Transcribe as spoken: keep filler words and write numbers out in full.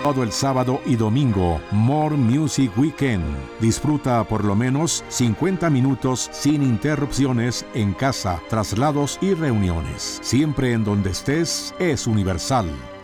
todo el sábado y domingo. More Music Weekend. Disfruta por lo menos cincuenta minutos sin interrupciones en casa, traslados y reuniones. Siempre en donde estés es Universal.